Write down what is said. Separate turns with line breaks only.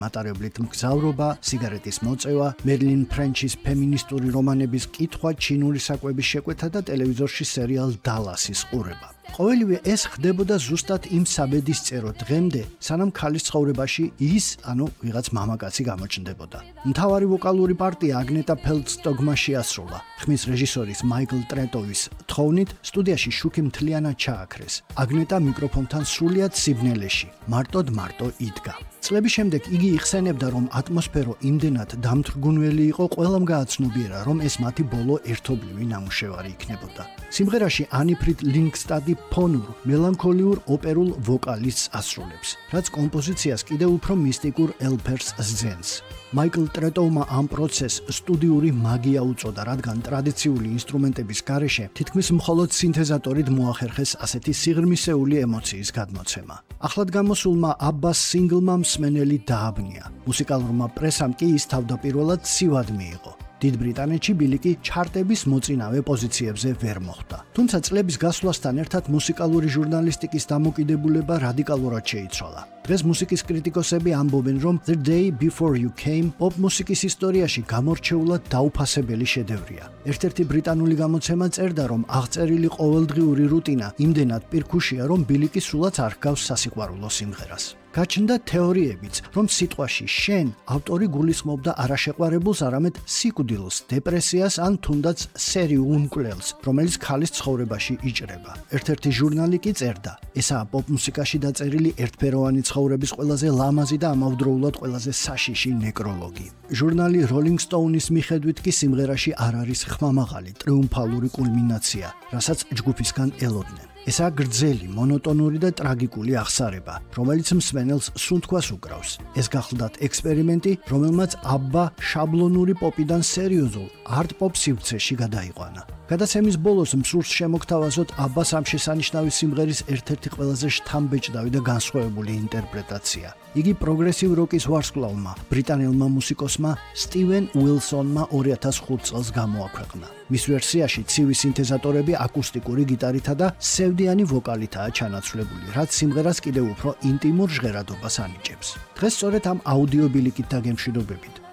მატარებლით მგზავრობა, სიგარეტის მოწევა, მერლინ ფრენჩის ფემინისტური რომანების კითხვა, ჩინური საკვების შეკვეთა და ტელევიზორში სერიალ დალასის ყურება. ყოველივე ეს ხდებოდა ზუსტად იმ საბედის წერო დღემდე, სანამ ქალის ცხოვრებაში ვიღაც მამაკაცი გამოჩნდებოდა. მთავარი ვოკალური პარტია აგნეტა ფელდსტოგმა შეასრულა. ხმის რეჟისორის მაიკლ ტრეტოვის თხოვნით სტუდიაში შუქი მთლიანად ჩააქრეს. აგნეტა მიკროფონთან სრულიად სიბნელეში, მარტო იდგა. წლების შემდეგ იგი იხსენებდა, რომ ატმოსფერო იმდენად დამთრგუნველი იყო, ყველამ გააცნობიერა, რომ ეს მათი ბოლო ერთობლივი ნამუშევარი იქნებოდა. სიმღერაში ანიფრიდ ლინგსტადი ფონურ, მელანქოლიურ ოპერულ ვოკალისტს ასრულებს, რაც კომპოზიციას კიდევ უფრო მისტიკურ ელფერს სძენს. მაიკლ ტრეტოუმა ამ პროცესს სტუდიური მაგია უწოდა, რადგან ტრადიციული ინსტრუმენტების გარეშე თითქმის მხოლოდ სინთეზატორით მოახერხეს ასეთი სიღრმისეული ემოციის გადმოცემა. ახლად გამოსულმა აბბას სინგლმა მსმენელი დააბნია. მუსიკალურმა პრესამ კი ის თავდაპირველად ცივად მიიღო. დიდ ბრიტანეთში ბილიკი ჩარტების მოწინავე პოზიციებზე ვერ მოხვდა. თუმცა წლების გასვლასთან ერთად მუსიკალური ჟურნალისტიკის დამოკიდებულება რადიკალურად შეიცვალა. დღეს მუსიკის კრიტიკოსები ამბობენ, რომ The Day Before You Came პოპ მუსიკის ისტორიაში გამორჩეულად დაუფასებელი შედევრია. ერთ-ერთი ბრიტანული გამოცემა წერდა, რომ აღწერილი ყოველდღიური რუტინა იმდენად პირქუშია, რომ ბილიკი სულაც არ ჰგავს სასიყვარულო სიმღერას. გაჩნდა თეორიებიც, რომ სიტყვაში შენ ავტორი გულისხმობდა არაშეყვარებულს, არამედ სიკვდილს, დეპრესიას ან თუნდაც სერიულ მკვლელს, რომელიც ქალის ცხოვრებაში იჭრება. ერთ-ერთი ჟურნალი კი წერდა, ესაა პოპ მუსიკაში დაწერილი ერთფეროვანი ცხოვრების ყველაზე ლამაზი და ამავდროულად ყველაზე საშიში ნეკროლოგი. ჟურნალი Rolling Stone-ის მიხედვით კი სიმღერაში არ არის ხმამაღალი, ტრიუმფალური კულმინაცია, რასაც ჯგუფისგან ელოდნენ. ესაა გრძელი, მონოტონური და ტრაგიკული აღსარება, რომელიც მსმენელს სუნთქვას უკრავს. ეს გახლდათ ექსპერიმენტი, რომელმაც აბბა შაბლონური პოპიდან სერიოზულ არტ-პოპ სივრცეში გადაიყვანა. გადაცემის ბოლოს მსურს შემოგთავაზოთ აბბას ამ შესანიშნავი სიმღერის ერთ-ერთი ყველაზე შთამბეჭდავი და განსხვავებული ინტერპრეტაცია. იგი პროგრესივ როკის ვარსკვლავმა, ბრიტანელმა მუსიკოსმა სტივენ უილსონმა 2005 წელს გამოაქვეყნა. მის ვერსიაში ცივი სინთეზატორები აკუსტიკური გიტარითა და სევდიანი ვოკალითაა ჩანაცვლებული, რაც სიმღერას კიდევ უფრო ინტიმურ ჟღერადობას ანიჭებს. დღეს სწორედ ამ აუდიო ბილიკით დაგემშვიდობებით.